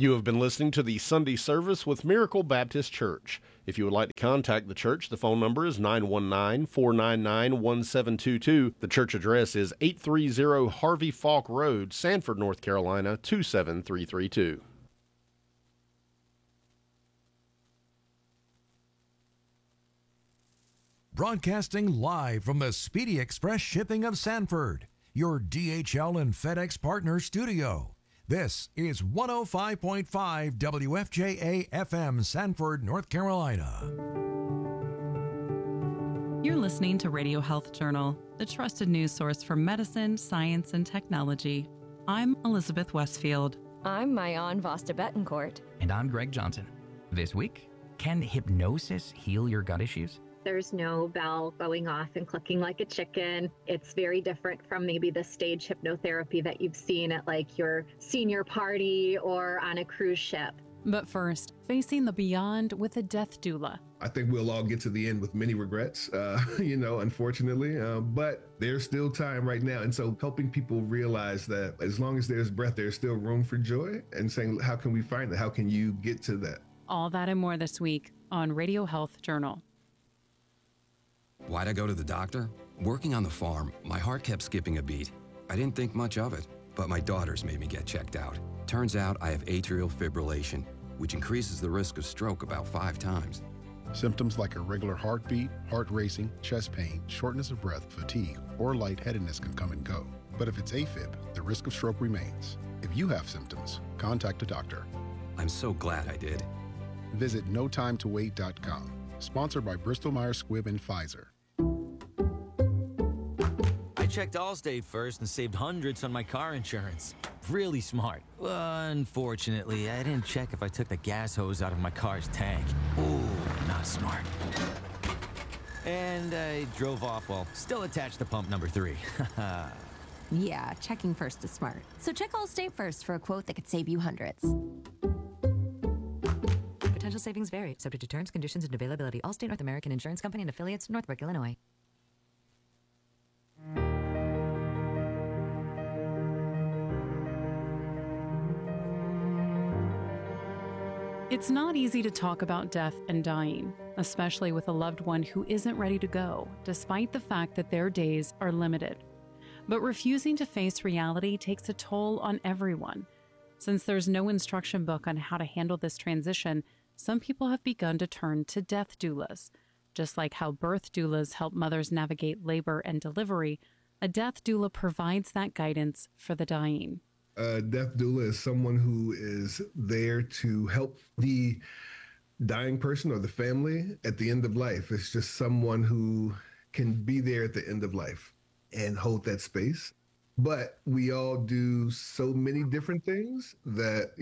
You have been listening to the Sunday service with Miracle Baptist Church. If you would like to contact the church, the phone number is 919-499-1722. The church address is 830 Harvey Falk Road, Sanford, North Carolina, 27332. Broadcasting live from the Speedy Express Shipping of Sanford, your DHL and FedEx partner studio. This is 105.5 WFJA FM, Sanford, North Carolina. You're listening to Radio Health Journal, the trusted news source for medicine, science, and technology. I'm Elizabeth Westfield. I'm Mayan Vasta Betancourt. And I'm Greg Johnson. This week, can hypnosis heal your gut issues? There's no bell going off and clucking like a chicken. It's very different from maybe the stage hypnotherapy that you've seen at like your senior party or on a cruise ship. But first, facing the beyond with a death doula. I think we'll all get to the end with many regrets, unfortunately, but there's still time right now. And so helping people realize that as long as there's breath, there's still room for joy, and saying, how can we find it? How can you get to that? All that and more this week on Radio Health Journal. Why'd I go to the doctor? Working on the farm, my heart kept skipping a beat. I didn't think much of it, but my daughters made me get checked out. Turns out I have atrial fibrillation, which increases the risk of stroke about 5 times. Symptoms like irregular heartbeat, heart racing, chest pain, shortness of breath, fatigue, or lightheadedness can come and go. But if it's AFib, the risk of stroke remains. If you have symptoms, contact a doctor. I'm so glad I did. Visit notimetowait.com. Sponsored by Bristol Myers Squibb and Pfizer. I checked Allstate first and saved hundreds on my car insurance. Really smart. Unfortunately, I didn't check if I took the gas hose out of my car's tank. Ooh, not smart. And I drove off while still attached to pump number 3. Yeah, checking first is smart. So check Allstate first for a quote that could save you hundreds. Potential savings vary, subject to terms, conditions, and availability. Allstate North American Insurance Company and affiliates, Northbrook, Illinois. It's not easy to talk about death and dying, especially with a loved one who isn't ready to go, despite the fact that their days are limited. But refusing to face reality takes a toll on everyone. Since there's no instruction book on how to handle this transition, some people have begun to turn to death doulas. Just like how birth doulas help mothers navigate labor and delivery, a death doula provides that guidance for the dying. A death doula is someone who is there to help the dying person or the family at the end of life. It's just someone who can be there at the end of life and hold that space. But we all do so many different things that,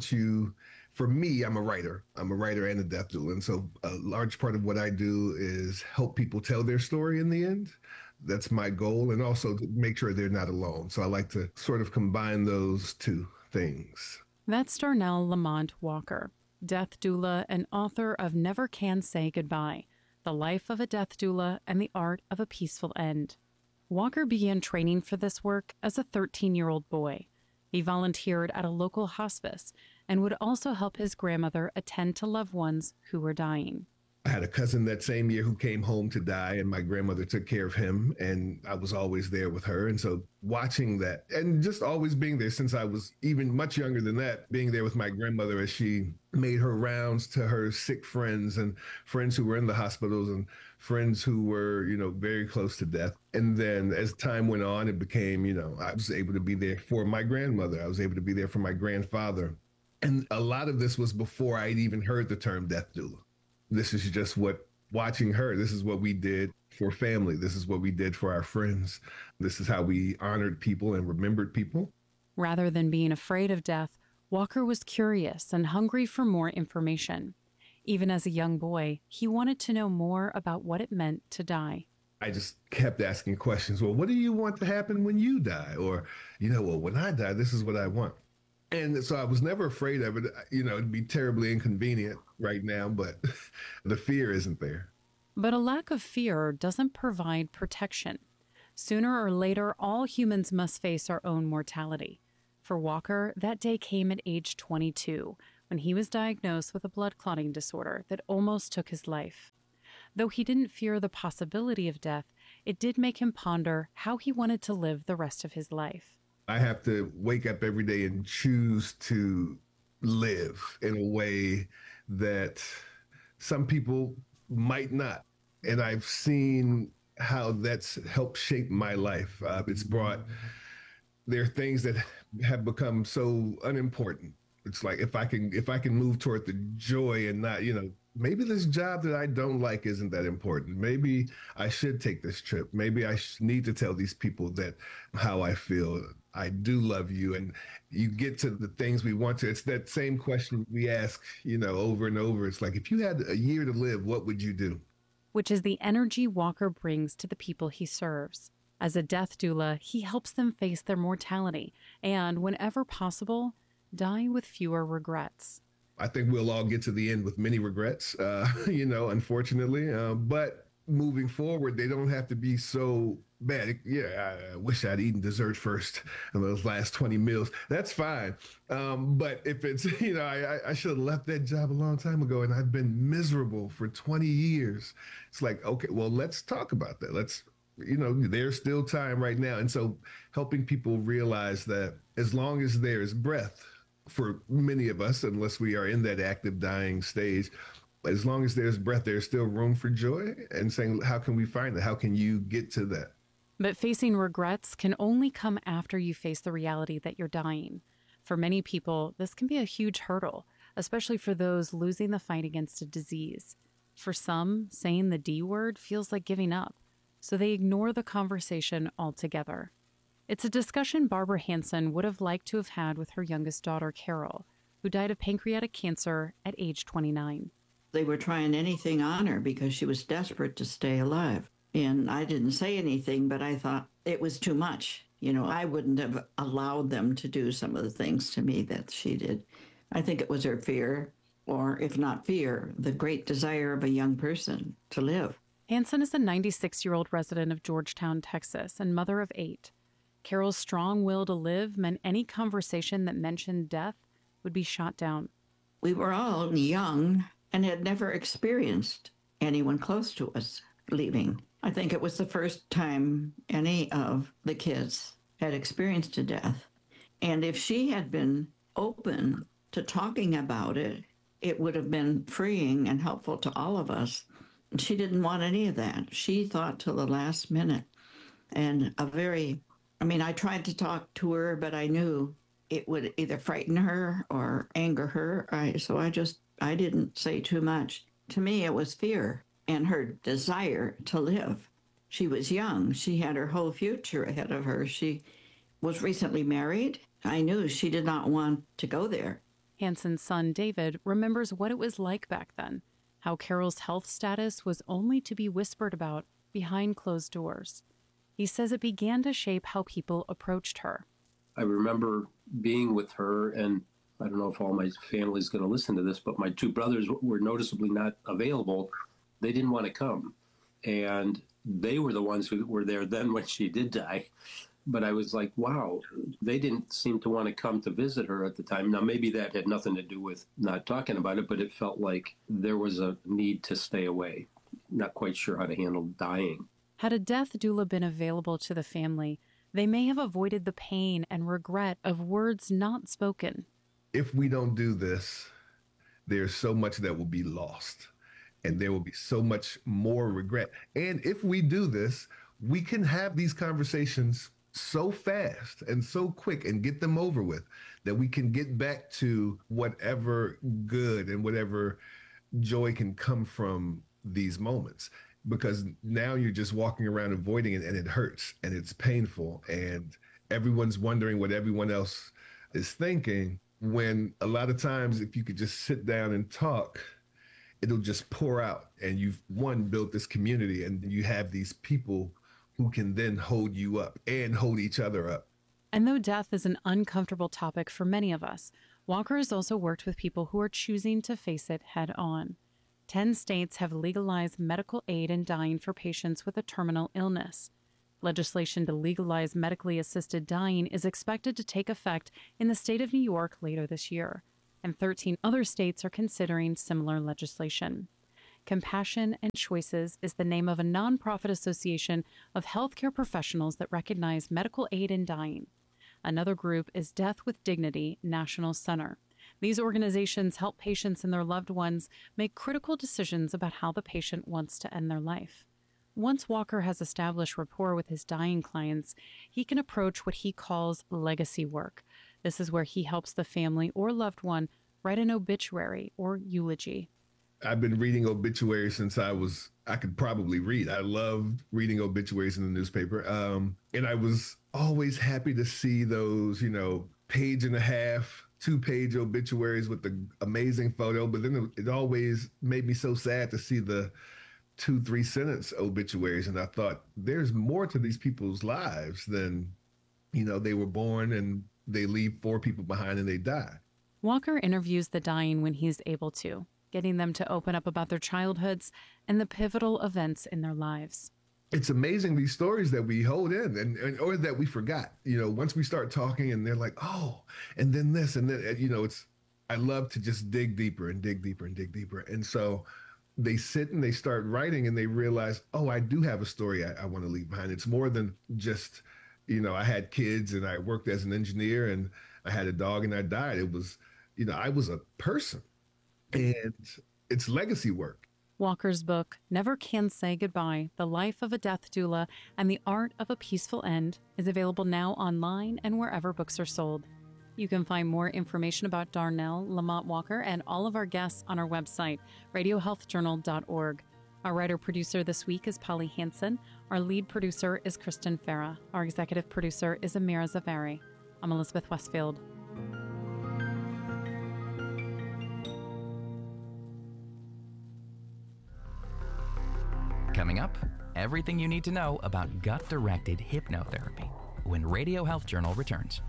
for me, I'm a writer and a death doula. And so a large part of what I do is help people tell their story in the end. That's my goal. And also to make sure they're not alone. So I like to sort of combine those two things. That's Darnell Lamont Walker, death doula and author of Never Can Say Goodbye, The Life of a Death Doula and the Art of a Peaceful End. Walker began training for this work as a 13-year-old boy. He volunteered at a local hospice and would also help his grandmother attend to loved ones who were dying. I had a cousin that same year who came home to die, and my grandmother took care of him, and I was always there with her. And so watching that and just always being there since I was even much younger than that, being there with my grandmother as she made her rounds to her sick friends and friends who were in the hospitals and friends who were, very close to death. And then as time went on, it became, I was able to be there for my grandmother. I was able to be there for my grandfather. And a lot of this was before I'd even heard the term death doula. This is just watching her, this is what we did for family. This is what we did for our friends. This is how we honored people and remembered people. Rather than being afraid of death, Walker was curious and hungry for more information. Even as a young boy, he wanted to know more about what it meant to die. I just kept asking questions. Well, what do you want to happen when you die? Or, when I die, this is what I want. And so I was never afraid of it. It'd be terribly inconvenient right now, but the fear isn't there. But a lack of fear doesn't provide protection. Sooner or later, all humans must face our own mortality. For Walker, that day came at age 22, when he was diagnosed with a blood clotting disorder that almost took his life. Though he didn't fear the possibility of death, it did make him ponder how he wanted to live the rest of his life. I have to wake up every day and choose to live in a way that some people might not. And I've seen how that's helped shape my life. There are things that have become so unimportant. It's like if I can move toward the joy and not, maybe this job that I don't like isn't that important. Maybe I should take this trip. Maybe I need to tell these people that how I feel. I do love you. And you get to the things we want to. It's that same question we ask, over and over. It's like, if you had a year to live, what would you do? Which is the energy Walker brings to the people he serves. As a death doula, he helps them face their mortality and, whenever possible, die with fewer regrets. I think we'll all get to the end with many regrets, unfortunately. But moving forward, they don't have to be so bad. Yeah, I wish I'd eaten dessert first in those last 20 meals. That's fine. But if it's, I should have left that job a long time ago and I've been miserable for 20 years. It's like, okay, well, let's talk about that. There's still time right now. And so helping people realize that as long as there is breath for many of us, unless we are in that active dying stage, as long as there's breath, there's still room for joy, and saying, how can we find that? How can you get to that? But facing regrets can only come after you face the reality that you're dying. For many people, this can be a huge hurdle, especially for those losing the fight against a disease. For some, saying the D word feels like giving up, so they ignore the conversation altogether. It's a discussion Barbara Hansen would have liked to have had with her youngest daughter, Carol, who died of pancreatic cancer at age 29. They were trying anything on her because she was desperate to stay alive. And I didn't say anything, but I thought it was too much. I wouldn't have allowed them to do some of the things to me that she did. I think it was her fear, or if not fear, the great desire of a young person to live. Hansen is a 96-year-old resident of Georgetown, Texas, and mother of 8. Carol's strong will to live meant any conversation that mentioned death would be shot down. We were all young and had never experienced anyone close to us leaving. I think it was the first time any of the kids had experienced a death. And if she had been open to talking about it, it would have been freeing and helpful to all of us. She didn't want any of that. She thought till the last minute. And I tried to talk to her, but I knew it would either frighten her or anger her. So I didn't say too much. To me, it was fear and her desire to live. She was young. She had her whole future ahead of her. She was recently married. I knew she did not want to go there. Hansen's son, David, remembers what it was like back then, how Carol's health status was only to be whispered about behind closed doors. He says it began to shape how people approached her. I remember being with her, and I don't know if all my family's going to listen to this, but my 2 brothers were noticeably not available. They didn't want to come. And they were the ones who were there then when she did die. But I was like, wow, they didn't seem to want to come to visit her at the time. Now, maybe that had nothing to do with not talking about it, but it felt like there was a need to stay away. Not quite sure how to handle dying. Had a death doula been available to the family, they may have avoided the pain and regret of words not spoken. If we don't do this, there's so much that will be lost, and there will be so much more regret. And if we do this, we can have these conversations so fast and so quick and get them over with that we can get back to whatever good and whatever joy can come from these moments. Because now you're just walking around avoiding it, and it hurts and it's painful, and everyone's wondering what everyone else is thinking, when a lot of times if you could just sit down and talk, it'll just pour out, and you've built this community, and you have these people who can then hold you up and hold each other up. And though death is an uncomfortable topic for many of us, Walker has also worked with people who are choosing to face it head on. 10 states have legalized medical aid in dying for patients with a terminal illness. Legislation to legalize medically assisted dying is expected to take effect in the state of New York later this year, and 13 other states are considering similar legislation. Compassion and Choices is the name of a nonprofit association of healthcare professionals that recognize medical aid in dying. Another group is Death with Dignity National Center. These organizations help patients and their loved ones make critical decisions about how the patient wants to end their life. Once Walker has established rapport with his dying clients, he can approach what he calls legacy work. This is where he helps the family or loved one write an obituary or eulogy. I've been reading obituaries since I could probably read. I loved reading obituaries in the newspaper. And I was always happy to see those, page and a half, 2-page obituaries with the amazing photo. But then it always made me so sad to see the 2-3 sentence obituaries. And I thought there's more to these people's lives than, they were born and they leave 4 people behind and they die. Walker interviews the dying when he's able to, getting them to open up about their childhoods and the pivotal events in their lives. It's amazing, these stories that we hold in and or that we forgot. Once we start talking and they're like, oh, and then this, and then, I love to just dig deeper and dig deeper and dig deeper. And so they sit and they start writing and they realize, oh, I do have a story I want to leave behind. It's more than just, I had kids and I worked as an engineer and I had a dog and I died. It was, I was a person. And it's legacy work. Walker's book, Never Can Say Goodbye, The Life of a Death Doula and the Art of a Peaceful End, is available now online and wherever books are sold. You can find more information about Darnell Lamont Walker and all of our guests on our website, radiohealthjournal.org. Our writer-producer this week is Polly Hansen. Our lead producer is Kristen Farah. Our executive producer is Amira Zavari. I'm Elizabeth Westfield. Coming up, everything you need to know about gut-directed hypnotherapy when Radio Health Journal returns.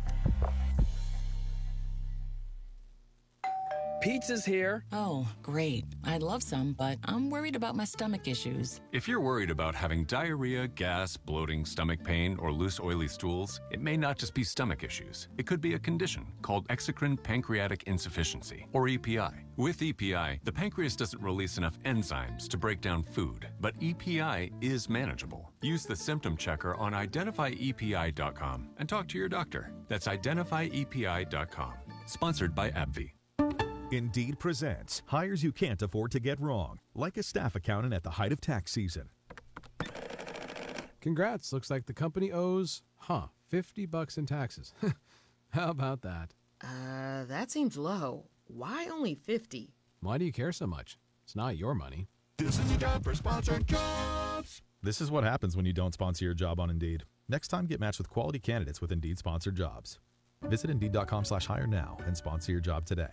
Pizza's here. Oh, great. I'd love some, but I'm worried about my stomach issues. If you're worried about having diarrhea, gas, bloating, stomach pain, or loose, oily stools, it may not just be stomach issues. It could be a condition called exocrine pancreatic insufficiency, or EPI. With EPI, the pancreas doesn't release enough enzymes to break down food, but EPI is manageable. Use the symptom checker on identifyepi.com and talk to your doctor. That's identifyepi.com. Sponsored by AbbVie. Indeed presents hires you can't afford to get wrong, like a staff accountant at the height of tax season. Congrats, looks like the company owes, $50 in taxes. How about that? That seems low. Why only 50? Why do you care so much? It's not your money. This is your job for sponsored jobs. This is what happens when you don't sponsor your job on Indeed. Next time, get matched with quality candidates with Indeed sponsored jobs. Visit Indeed.com/hire now and sponsor your job today.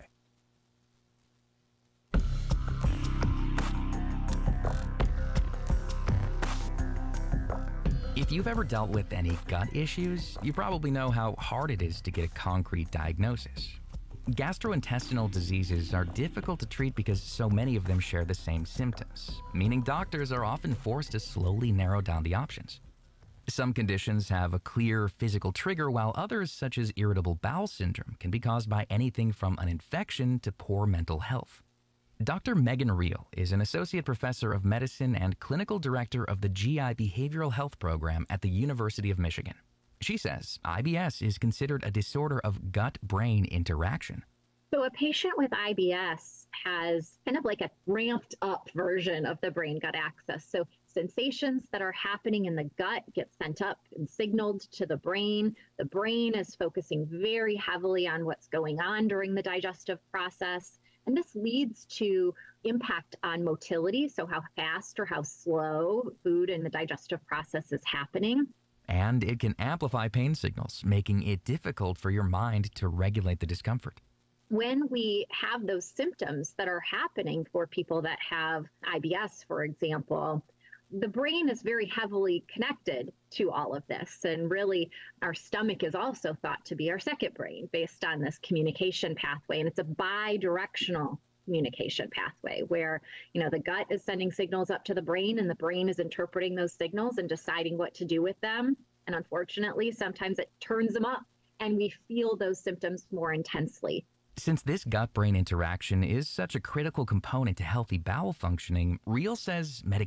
If you've ever dealt with any gut issues, you probably know how hard it is to get a concrete diagnosis. Gastrointestinal diseases are difficult to treat because so many of them share the same symptoms, meaning doctors are often forced to slowly narrow down the options. Some conditions have a clear physical trigger, while others, such as irritable bowel syndrome, can be caused by anything from an infection to poor mental health. Dr. Megan Reel is an associate professor of medicine and clinical director of the GI Behavioral Health Program at the University of Michigan. She says IBS is considered a disorder of gut-brain interaction. So a patient with IBS has kind of like a ramped up version of the brain-gut axis. So sensations that are happening in the gut get sent up and signaled to the brain. The brain is focusing very heavily on what's going on during the digestive process. And this leads to impact on motility, so how fast or how slow food in the digestive process is happening. And it can amplify pain signals, making it difficult for your mind to regulate the discomfort. When we have those symptoms that are happening for people that have IBS, for example, the brain is very heavily connected to all of this. And really, our stomach is also thought to be our second brain based on this communication pathway. And it's a bi-directional communication pathway where, the gut is sending signals up to the brain and the brain is interpreting those signals and deciding what to do with them. And unfortunately, sometimes it turns them up and we feel those symptoms more intensely. Since this gut-brain interaction is such a critical component to healthy bowel functioning, Real says